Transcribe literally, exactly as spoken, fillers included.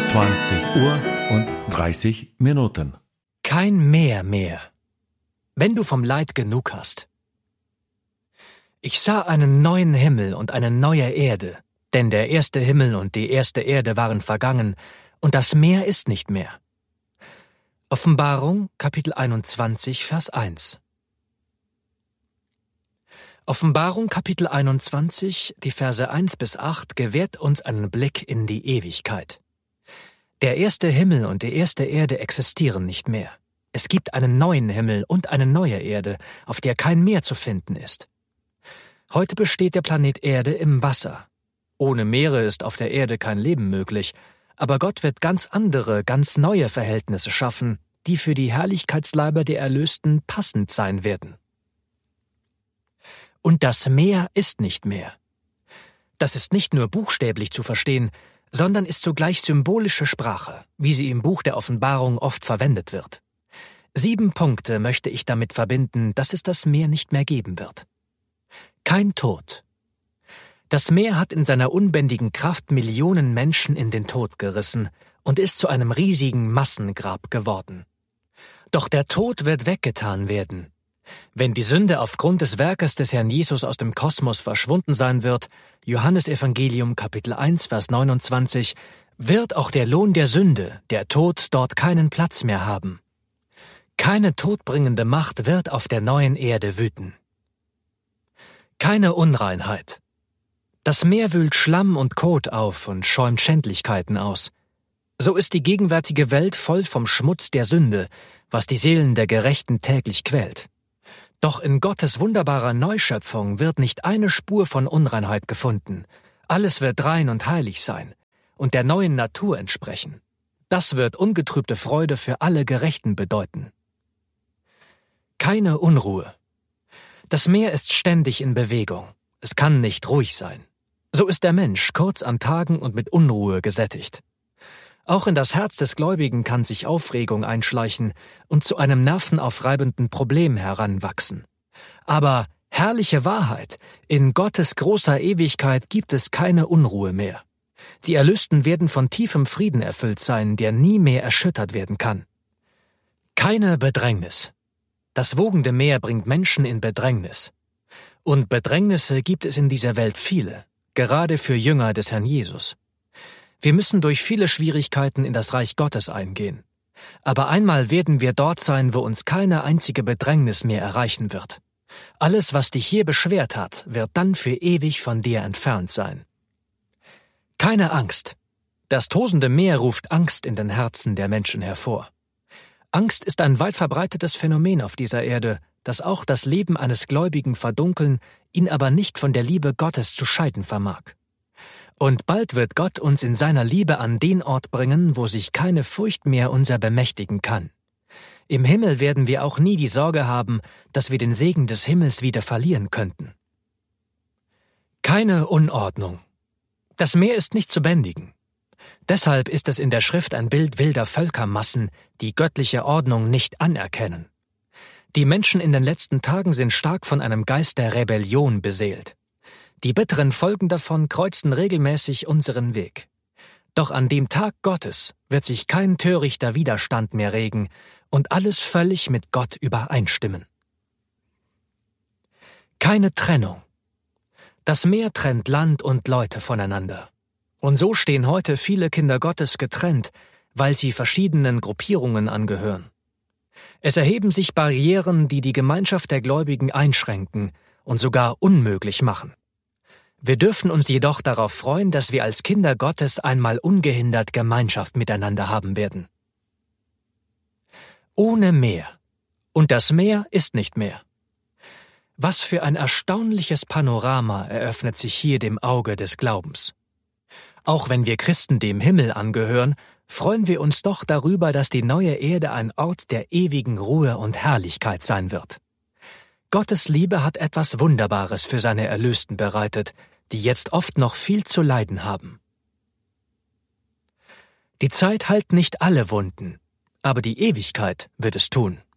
zwanzig Uhr und dreißig Minuten. Kein Meer mehr, wenn du vom Leid genug hast. Ich sah einen neuen Himmel und eine neue Erde, denn der erste Himmel und die erste Erde waren vergangen, und das Meer ist nicht mehr. Offenbarung, Kapitel einundzwanzig, Vers eins. Offenbarung, Kapitel einundzwanzig, die Verse eins bis acht, gewährt uns einen Blick in die Ewigkeit. Der erste Himmel und die erste Erde existieren nicht mehr. Es gibt einen neuen Himmel und eine neue Erde, auf der kein Meer zu finden ist. Heute besteht der Planet Erde im Wasser. Ohne Meere ist auf der Erde kein Leben möglich, aber Gott wird ganz andere, ganz neue Verhältnisse schaffen, die für die Herrlichkeitsleiber der Erlösten passend sein werden. Und das Meer ist nicht mehr. Das ist nicht nur buchstäblich zu verstehen, sondern ist zugleich symbolische Sprache, wie sie im Buch der Offenbarung oft verwendet wird. Sieben Punkte möchte ich damit verbinden, dass es das Meer nicht mehr geben wird. Kein Tod. Das Meer hat in seiner unbändigen Kraft Millionen Menschen in den Tod gerissen und ist zu einem riesigen Massengrab geworden. Doch der Tod wird weggetan werden. Wenn die Sünde aufgrund des Werkes des Herrn Jesus aus dem Kosmos verschwunden sein wird, Johannesevangelium Kapitel eins, Vers neunundzwanzig, wird auch der Lohn der Sünde, der Tod, dort keinen Platz mehr haben. Keine todbringende Macht wird auf der neuen Erde wüten. Keine Unreinheit. Das Meer wühlt Schlamm und Kot auf und schäumt Schändlichkeiten aus. So ist die gegenwärtige Welt voll vom Schmutz der Sünde, was die Seelen der Gerechten täglich quält. Doch in Gottes wunderbarer Neuschöpfung wird nicht eine Spur von Unreinheit gefunden. Alles wird rein und heilig sein und der neuen Natur entsprechen. Das wird ungetrübte Freude für alle Gerechten bedeuten. Keine Unruhe. Das Meer ist ständig in Bewegung. Es kann nicht ruhig sein. So ist der Mensch kurz an Tagen und mit Unruhe gesättigt. Auch in das Herz des Gläubigen kann sich Aufregung einschleichen und zu einem nervenaufreibenden Problem heranwachsen. Aber herrliche Wahrheit, in Gottes großer Ewigkeit gibt es keine Unruhe mehr. Die Erlösten werden von tiefem Frieden erfüllt sein, der nie mehr erschüttert werden kann. Keine Bedrängnis. Das wogende Meer bringt Menschen in Bedrängnis. Und Bedrängnisse gibt es in dieser Welt viele, gerade für Jünger des Herrn Jesus. Wir müssen durch viele Schwierigkeiten in das Reich Gottes eingehen. Aber einmal werden wir dort sein, wo uns keine einzige Bedrängnis mehr erreichen wird. Alles, was dich hier beschwert hat, wird dann für ewig von dir entfernt sein. Keine Angst. Das tosende Meer ruft Angst in den Herzen der Menschen hervor. Angst ist ein weit verbreitetes Phänomen auf dieser Erde, das auch das Leben eines Gläubigen verdunkeln, ihn aber nicht von der Liebe Gottes zu scheiden vermag. Und bald wird Gott uns in seiner Liebe an den Ort bringen, wo sich keine Furcht mehr unser bemächtigen kann. Im Himmel werden wir auch nie die Sorge haben, dass wir den Segen des Himmels wieder verlieren könnten. Keine Unordnung. Das Meer ist nicht zu bändigen. Deshalb ist es in der Schrift ein Bild wilder Völkermassen, die göttliche Ordnung nicht anerkennen. Die Menschen in den letzten Tagen sind stark von einem Geist der Rebellion beseelt. Die bitteren Folgen davon kreuzen regelmäßig unseren Weg. Doch an dem Tag Gottes wird sich kein törichter Widerstand mehr regen und alles völlig mit Gott übereinstimmen. Keine Trennung. Das Meer trennt Land und Leute voneinander. Und so stehen heute viele Kinder Gottes getrennt, weil sie verschiedenen Gruppierungen angehören. Es erheben sich Barrieren, die die Gemeinschaft der Gläubigen einschränken und sogar unmöglich machen. Wir dürfen uns jedoch darauf freuen, dass wir als Kinder Gottes einmal ungehindert Gemeinschaft miteinander haben werden. Ohne Meer. Und das Meer ist nicht mehr. Was für ein erstaunliches Panorama eröffnet sich hier dem Auge des Glaubens. Auch wenn wir Christen dem Himmel angehören, freuen wir uns doch darüber, dass die neue Erde ein Ort der ewigen Ruhe und Herrlichkeit sein wird. Gottes Liebe hat etwas Wunderbares für seine Erlösten bereitet, die jetzt oft noch viel zu leiden haben. Die Zeit heilt nicht alle Wunden, aber die Ewigkeit wird es tun.